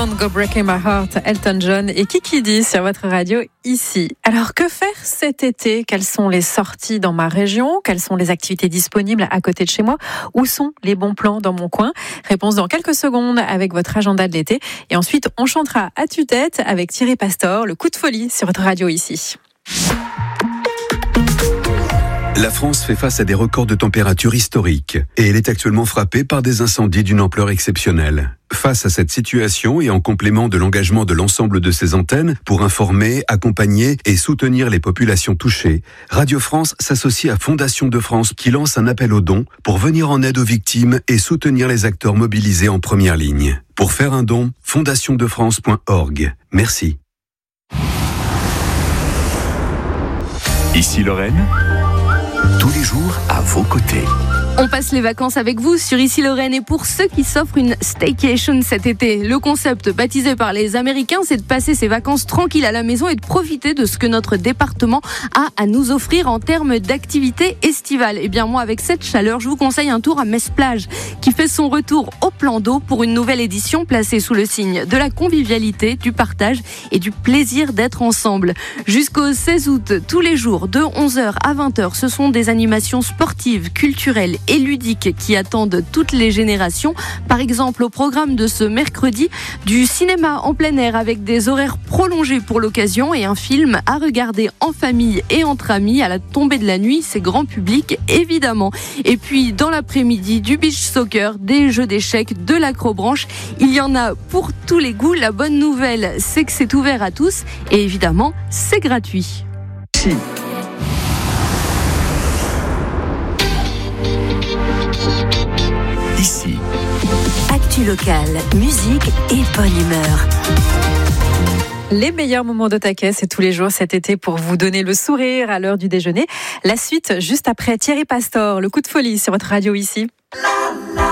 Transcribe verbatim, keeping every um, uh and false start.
Don't Go Breaking My Heart, Elton John et Kiki D sur votre radio ici. Alors que faire cet été? Quelles sont les sorties dans ma région? Quelles sont les activités disponibles à côté de chez moi? Où sont les bons plans dans mon coin? Réponse dans quelques secondes avec votre agenda de l'été. Et ensuite, on chantera à tue-tête avec Thierry Pastor, le coup de folie sur votre radio ici. La France fait face à des records de température historiques et elle est actuellement frappée par des incendies d'une ampleur exceptionnelle. Face à cette situation et en complément de l'engagement de l'ensemble de ses antennes pour informer, accompagner et soutenir les populations touchées, Radio France s'associe à Fondation de France qui lance un appel aux dons pour venir en aide aux victimes et soutenir les acteurs mobilisés en première ligne. Pour faire un don, fondation de france point org. Merci. Ici Lorraine, tous les jours à vos côtés. On passe les vacances avec vous sur Ici Lorraine et pour ceux qui s'offrent une staycation cet été, le concept baptisé par les Américains, c'est de passer ses vacances tranquilles à la maison et de profiter de ce que notre département a à nous offrir en termes d'activités estivales. Et bien moi, avec cette chaleur, je vous conseille un tour à Metz-Plage qui fait son retour au plan d'eau pour une nouvelle édition placée sous le signe de la convivialité, du partage et du plaisir d'être ensemble. Jusqu'au seize août, tous les jours de onze heures à vingt heures, ce sont des animations sportives, culturelles et ludiques qui attendent toutes les générations. Par exemple, au programme de ce mercredi, du cinéma en plein air avec des horaires prolongés pour l'occasion et un film à regarder en famille et entre amis à la tombée de la nuit, c'est grand public évidemment. Et puis dans l'après-midi, du beach soccer, des jeux d'échecs, de l'acrobranche, il y en a pour tous les goûts. La bonne nouvelle, c'est que c'est ouvert à tous et évidemment, c'est gratuit. Si. Ici. Actu locale, musique et bonne humeur. Les meilleurs moments de taquet, c'est tous les jours cet été pour vous donner le sourire à l'heure du déjeuner. La suite, juste après Thierry Pastor, le coup de folie sur votre radio ici.